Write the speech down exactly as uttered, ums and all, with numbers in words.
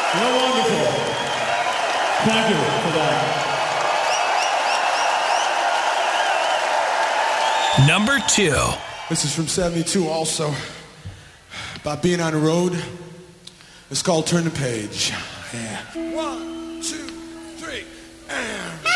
You're wonderful. Thank you for that. Number two. This is from seventy-two also. About being on the road. It's called Turn the Page. Yeah. One.